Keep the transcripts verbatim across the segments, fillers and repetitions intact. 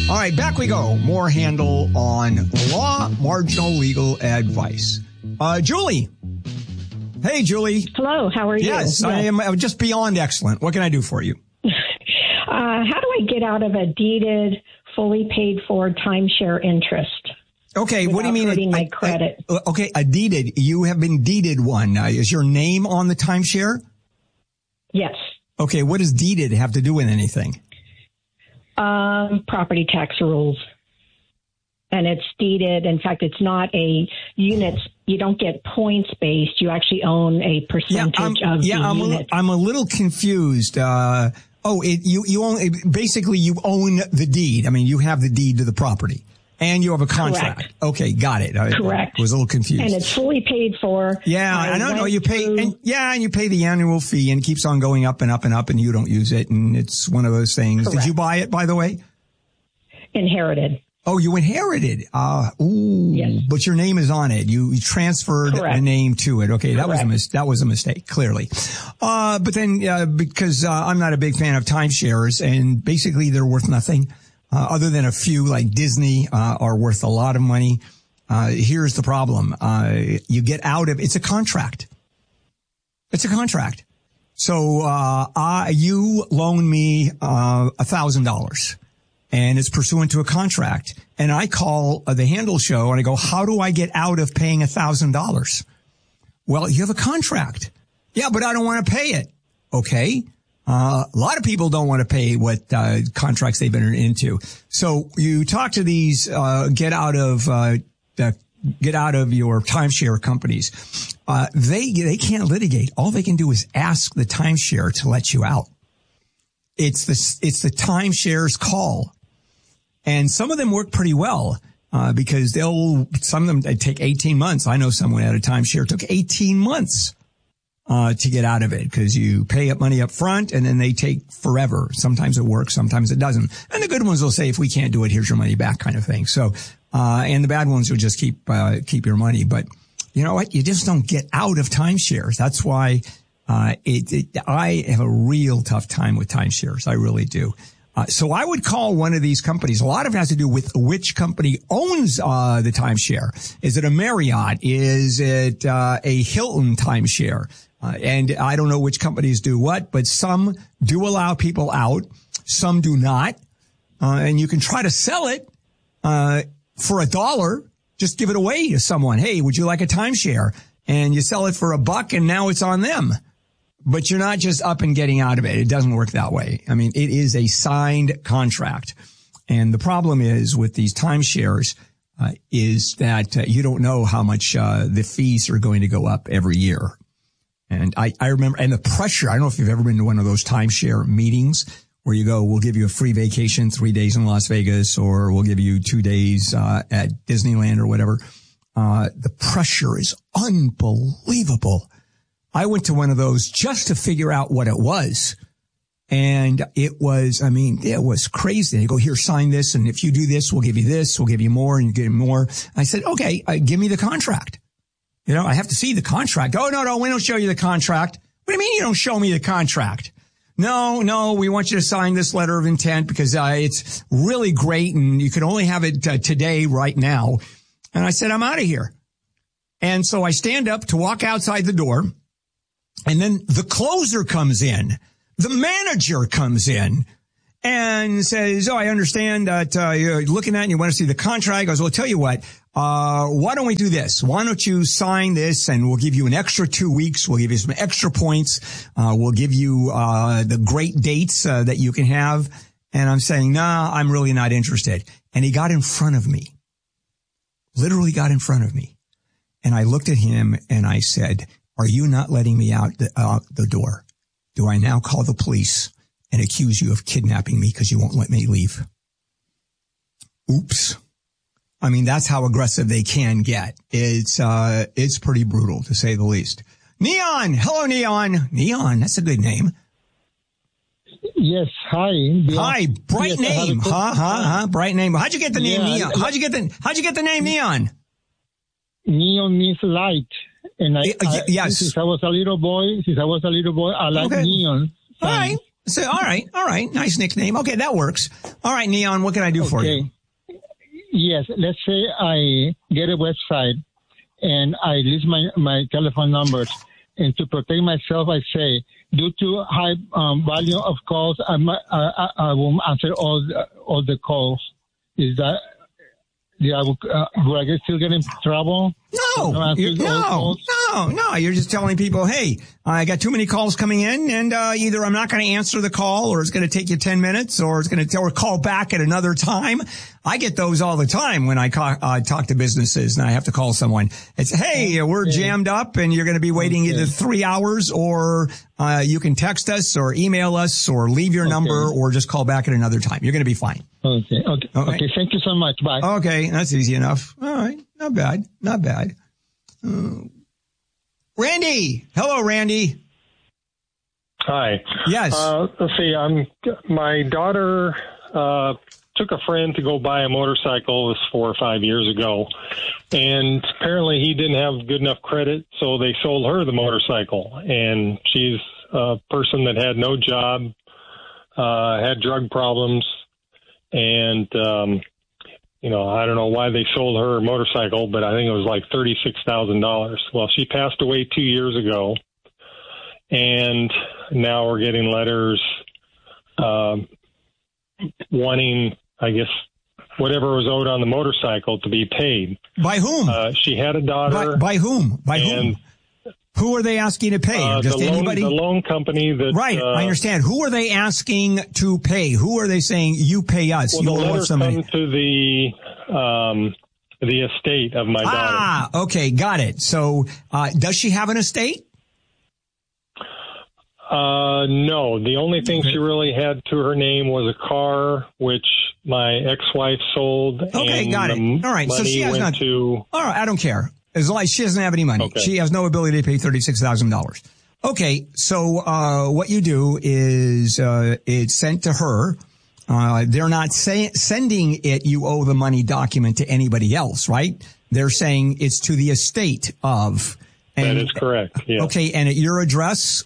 All right, back we go. More Handel on law, marginal legal advice. Uh, Julie. Hey, Julie. Hello, how are you? Yes, yes. I am I'm just beyond excellent. What can I do for you? uh, how do I get out of a deeded, fully paid for timeshare interest? Okay, what do you mean? Hurting my I, credit. I, okay, a deeded. You have been deeded one. Uh, is your name on the timeshare? Yes. Okay, what does deeded have to do with anything? Um, property tax rules. And it's deeded. In fact, it's not a units. You don't get points based. You actually own a percentage yeah, of yeah, the I'm unit. A, I'm a little confused. Uh, oh, it, you, you own, basically you own the deed. I mean, you have the deed to the property. And you have a contract. Correct. Okay, got it. I, Correct. I was a little confused. And it's fully paid for. Yeah, I, I don't know. You pay, through... and, yeah, and you pay the annual fee, and it keeps on going up and up and up, and you don't use it, and it's one of those things. Correct. Did you buy it, by the way? Inherited. Oh, you inherited. Uh, ooh, yes. But your name is on it. You, you transferred Correct. the name to it. Okay, that Correct. was a mis- that was a mistake, clearly. Uh, but then, uh, because uh, I'm not a big fan of timeshares, and basically they're worth nothing. Uh, other than a few like Disney, uh, are worth a lot of money. Uh, here's the problem. Uh, you get out of, it's a contract. It's a contract. So, uh, I, you loan me, uh, a thousand dollars and it's pursuant to a contract. And I call uh, the Handel show and I go, how do I get out of paying a thousand dollars? Well, you have a contract. Yeah, but I don't want to pay it. Okay. Uh, a lot of people don't want to pay what uh, contracts they've entered into. So you talk to these uh, get out of uh, uh, get out of your timeshare companies. Uh, they they can't litigate. All they can do is ask the timeshare to let you out. It's the it's the timeshare's call, and some of them work pretty well uh, because they'll some of them they take eighteen months. I know someone at a timeshare took eighteen months. Uh, to get out of it, because you pay up money up front and then they take forever. Sometimes it works, sometimes it doesn't. And the good ones will say, if we can't do it, here's your money back, kind of thing. So, uh, and the bad ones will just keep, uh, keep your money. But you know what? You just don't get out of timeshares. That's why, uh, it, it, I have a real tough time with timeshares. I really do. Uh, so I would call one of these companies. A lot of it has to do with which company owns, uh, the timeshare. Is it a Marriott? Is it, uh, a Hilton timeshare? Uh, and I don't know which companies do what, but some do allow people out. Some do not. Uh, and you can try to sell it, uh, for a dollar. Just give it away to someone. Hey, would you like a timeshare? And you sell it for a buck and now it's on them. But you're not just up and getting out of it. It doesn't work that way. I mean, it is a signed contract. And the problem is with these timeshares, uh, is that uh, you don't know how much, uh, the fees are going to go up every year. And I, I remember, and the pressure, I don't know if you've ever been to one of those timeshare meetings where you go, we'll give you a free vacation, three days in Las Vegas, or we'll give you two days, uh, at Disneyland or whatever. Uh, the pressure is unbelievable. I went to one of those just to figure out what it was. And it was, I mean, it was crazy. They go, here, sign this. And if you do this, we'll give you this. We'll give you more and you get more. I said, okay, uh, give me the contract. You know, I have to see the contract. Oh, no, no, we don't show you the contract. What do you mean you don't show me the contract? No, no, we want you to sign this letter of intent because uh, it's really great and you can only have it uh, today, right now. And I said, I'm out of here. And so I stand up to walk outside the door. And then the closer comes in. The manager comes in and says, oh, I understand that uh, you're looking at it and you want to see the contract. I goes, well, I'll tell you what. Uh, why don't we do this? Why don't you sign this and we'll give you an extra two weeks. We'll give you some extra points. Uh, we'll give you, uh, the great dates, uh, that you can have. And I'm saying, nah, I'm really not interested. And he got in front of me, literally got in front of me. And I looked at him and I said, are you not letting me out the, uh, the door? Do I now call the police and accuse you of kidnapping me because you won't let me leave? Oops. I mean, that's how aggressive they can get. It's, uh, it's pretty brutal to say the least. Neon. Hello, Neon. Neon. That's a good name. Yes. Hi. Hi. Bright yes, name. Huh? Huh? Huh? Bright name. How'd you get the name yeah, Neon? How'd you get the, how'd you get the name Neon? Neon means light. And I, uh, I yes. since I was a little boy, since I was a little boy, I like okay. neon. All right. So, all right, all right, nice nickname. Okay, that works. All right, Neon, what can I do okay. for you? Yes, let's say I get a website and I list my, my telephone numbers. And to protect myself, I say, due to high um, volume of calls, I, might, I, I will answer all the, all the calls. Is that, yeah, uh, will I get, still get in trouble? No, you're, no, no, no. You're just telling people, hey, I got too many calls coming in, and uh, either I'm not going to answer the call, or it's going to take you ten minutes, or it's going to or call back at another time. I get those all the time when I ca- uh, talk to businesses, and I have to call someone. It's, hey, we're okay. jammed up, and you're going to be waiting okay. either three hours, or uh, you can text us, or email us, or leave your okay. number, or just call back at another time. You're going to be fine. Okay. Okay. Okay. Okay. Thank you so much. Bye. Okay, that's easy enough. All right. Not bad. Not bad. Uh, Randy. Hello, Randy. Hi. Yes. Uh, let's see. I'm, my daughter uh, took a friend to go buy a motorcycle. This was four or five years ago. And apparently he didn't have good enough credit, so they sold her the motorcycle. And she's a person that had no job, uh, had drug problems, and um you know, I don't know why they sold her a motorcycle, but I think it was like thirty-six thousand dollars. Well, she passed away two years ago, and now we're getting letters um, wanting, I guess, whatever was owed on the motorcycle to be paid. By whom? Uh, she had a daughter. By, by whom? By and, whom? Who are they asking to pay? Uh, Just the anybody? Loan, the loan company that... Right, uh, I understand. Who are they asking to pay? Who are they saying, you pay us? Well, you the owe letter us somebody. come to the, um, the estate of my daughter. Ah, okay, got it. So, uh, does she have an estate? Uh, no. The only thing okay. she really had to her name was a car, which my ex-wife sold. Okay, and got it. All right, so she has not... To, all right, I don't care. As long as she doesn't have any money. Okay. She has no ability to pay thirty-six thousand dollars. Okay, so uh what you do is uh it's sent to her. Uh They're not say, sending it, you owe the money document to anybody else, right? They're saying it's to the estate of. And, that is correct, yes. Okay, and at your address?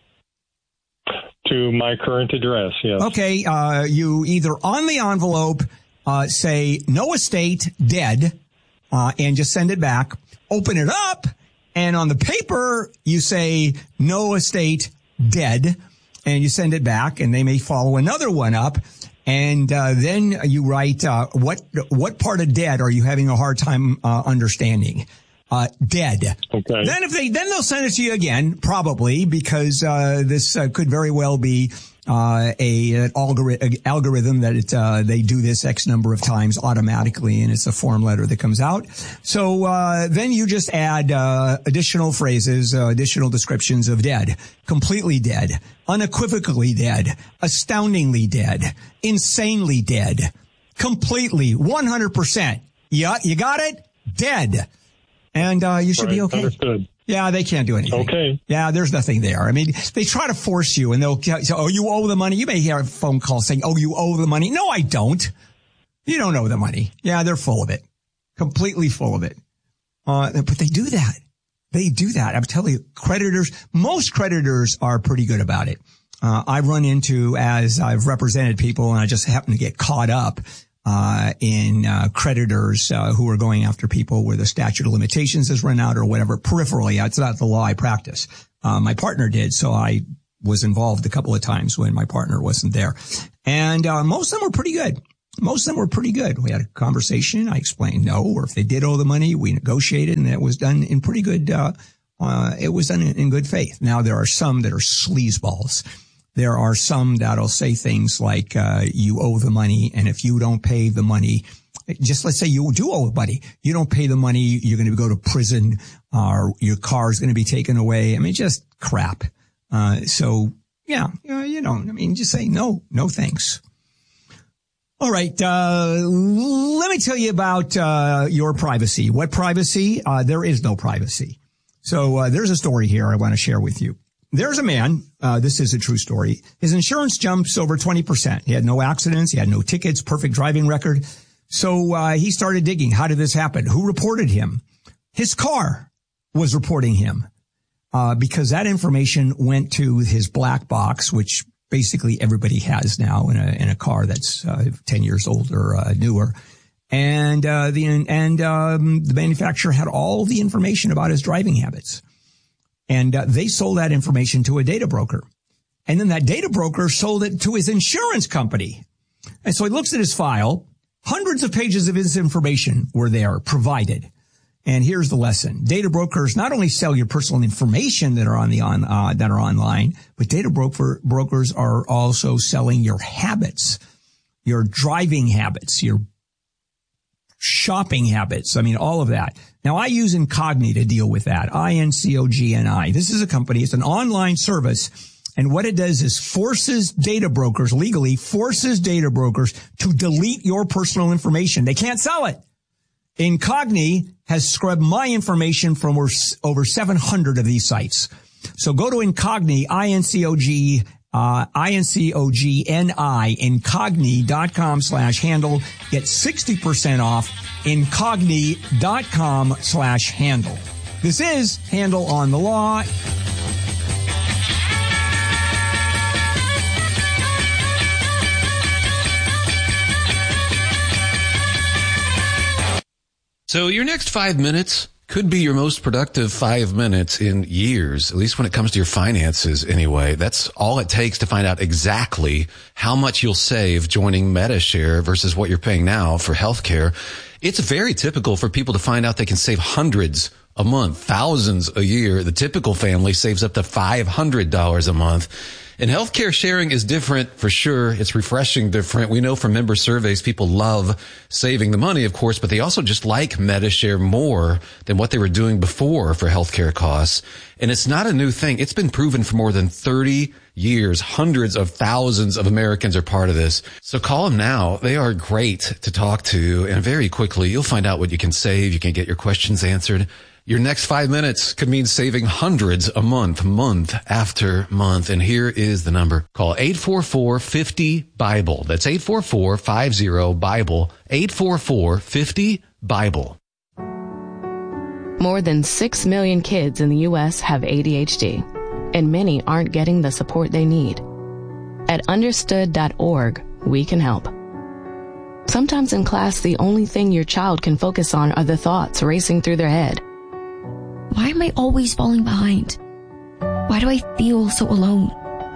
To my current address, yes. Okay, uh you either on the envelope uh say no estate, dead, uh and just send it back. Open it up, and on the paper, you say, no estate, dead, and you send it back, and they may follow another one up, and uh, then you write, uh, what what part of dead are you having a hard time uh, understanding? Uh, dead. Okay. Then if they, then they'll send it to you again, probably, because uh, this uh, could very well be uh, a an algorithm, algorithm that it, uh, they do this X number of times automatically, and it's a form letter that comes out. So uh, then you just add uh, additional phrases, uh, additional descriptions of dead, completely dead, unequivocally dead, astoundingly dead, insanely dead, completely, one hundred percent. Yeah, you got it? Dead. And uh, you should right, be okay. Understood. Yeah, they can't do anything. Okay. Yeah, there's nothing there. I mean, they try to force you, and they'll say, oh, you owe the money. You may hear a phone call saying, oh, you owe the money. No, I don't. You don't owe the money. Yeah, they're full of it. Completely full of it. Uh, but they do that. They do that. I'm telling you, creditors, most creditors are pretty good about it. Uh, I've run into, as I've represented people, and I just happen to get caught up Uh, in, uh, creditors, uh, who are going after people where the statute of limitations has run out or whatever peripherally. It's not the law I practice. Uh, my partner did. So I was involved a couple of times when my partner wasn't there. And, uh, most of them were pretty good. Most of them were pretty good. We had a conversation. I explained no, or if they did owe the money, we negotiated, and it was done in pretty good, uh, uh, it was done in, in good faith. Now there are some that are sleazeballs. There are some that'll say things like, uh, you owe the money, and if you don't pay the money, just let's say you do owe the money, you don't pay the money, you're going to go to prison, or your car is going to be taken away. I mean, just crap. Uh, so yeah, you know, I mean, just say no, no thanks. All right. Uh, let me tell you about, uh, your privacy. What privacy? Uh, there is no privacy. So, uh, there's a story here I want to share with you. There's a man, uh, this is a true story. His insurance jumps over twenty percent. He had no accidents. He had no tickets, perfect driving record. So, uh, he started digging. How did this happen? Who reported him? His car was reporting him, uh, because that information went to his black box, which basically everybody has now in a, in a car that's uh, ten years old or uh, newer. And, uh, the, and, um, the manufacturer had all the information about his driving habits. And, uh, they sold that information to a data broker. And then that data broker sold it to his insurance company. And so he looks at his file. Hundreds of pages of his information were there provided. And here's the lesson. Data brokers not only sell your personal information that are on the on, uh, that are online, but data broker, brokers are also selling your habits, your driving habits, your shopping habits. I mean, all of that. Now, I use Incogni to deal with that. I N C O G N I. This is a company. It's an online service. And what it does is forces data brokers, legally forces data brokers to delete your personal information. They can't sell it. Incogni has scrubbed my information from over seven hundred of these sites. So go to Incogni, I N C O G Uh, I N C O G N I, incogni.com slash handle. Get sixty percent off, incogni.com slash handle. This is Handle on the Law. So your next five minutes could be your most productive five minutes in years, at least when it comes to your finances anyway. That's all it takes to find out exactly how much you'll save joining Medi-Share versus what you're paying now for healthcare. It's very typical for people to find out they can save hundreds a month, thousands a year. The typical family saves up to five hundred dollars a month. And healthcare sharing is different for sure. It's refreshing different. We know from member surveys, people love saving the money, of course, but they also just like Medi-Share more than what they were doing before for healthcare costs. And it's not a new thing. It's been proven for more than thirty years. Hundreds of thousands of Americans are part of this. So call them now. They are great to talk to. And very quickly, you'll find out what you can save. You can get your questions answered. Your next five minutes could mean saving hundreds a month, month after month. And here is the number. Call eight four four, five zero, BIBLE. That's eight four four, five zero, BIBLE. eight four four, five zero, BIBLE. More than six million kids in the U S have A D H D, and many aren't getting the support they need. At understood dot org, we can help. Sometimes in class, the only thing your child can focus on are the thoughts racing through their head. Why am I always falling behind? Why do I feel so alone?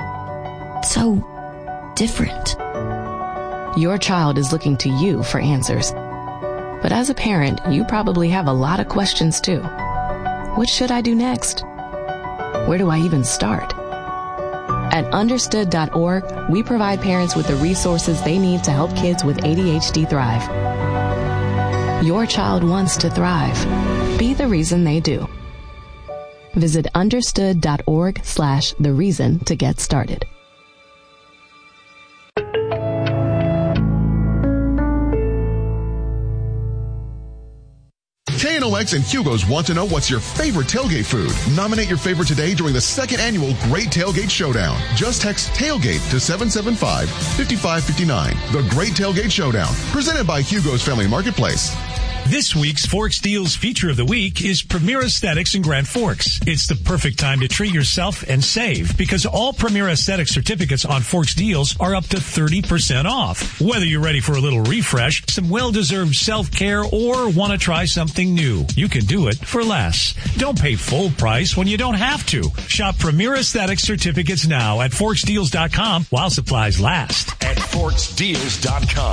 So different. Your child is looking to you for answers. But as a parent, you probably have a lot of questions too. What should I do next? Where do I even start? At understood dot org, we provide parents with the resources they need to help kids with A D H D thrive. Your child wants to thrive. Be the reason they do. Visit understood dot org slash the reason to get started. K N O X and Hugo's want to know what's your favorite tailgate food. Nominate your favorite today during the second annual Great Tailgate Showdown. Just text tailgate to seven seven five, five five five nine. The Great Tailgate Showdown, presented by Hugo's Family Marketplace. This week's Forks Deals feature of the week is Premier Aesthetics in Grand Forks. It's the perfect time to treat yourself and save because all Premier Aesthetics certificates on Forks Deals are up to thirty percent off. Whether you're ready for a little refresh, some well-deserved self-care, or want to try something new, you can do it for less. Don't pay full price when you don't have to. Shop Premier Aesthetics certificates now at forks deals dot com while supplies last. At forks deals dot com.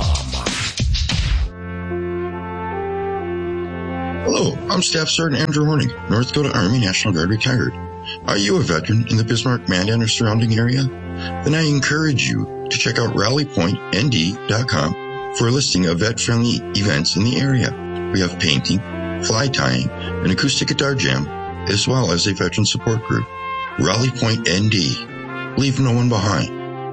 Hello, I'm Staff Sergeant Andrew Horning, North Dakota Army National Guard retired. Are you a veteran in the Bismarck, Mandan, or surrounding area? Then I encourage you to check out rally point n d dot com for a listing of vet-friendly events in the area. We have painting, fly tying, an acoustic guitar jam, as well as a veteran support group. Rally Point N D. Leave no one behind.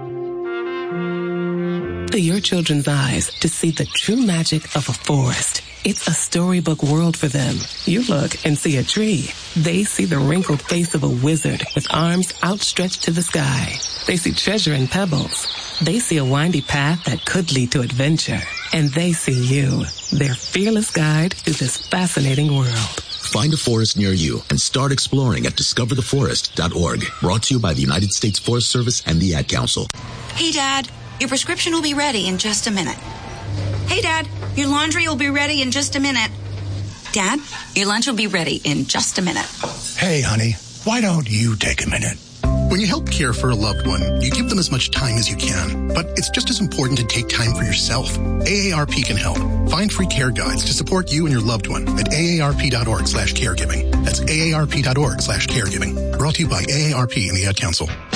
To your children's eyes to see the true magic of a forest. It's a storybook world for them. You look and see a tree. They see the wrinkled face of a wizard with arms outstretched to the sky. They see treasure in pebbles. They see a windy path that could lead to adventure. And they see you, their fearless guide through this fascinating world. Find a forest near you and start exploring at discover the forest dot org. Brought to you by the United States Forest Service and the Ad Council. Hey, Dad, your prescription will be ready in just a minute. Hey, Dad, your laundry will be ready in just a minute. Dad, your lunch will be ready in just a minute. Hey, honey, why don't you take a minute? When you help care for a loved one, you give them as much time as you can. But it's just as important to take time for yourself. A A R P can help. Find free care guides to support you and your loved one at A A R P dot org slash caregiving. That's A A R P dot org slash caregiving. Brought to you by A A R P and the Ad Council.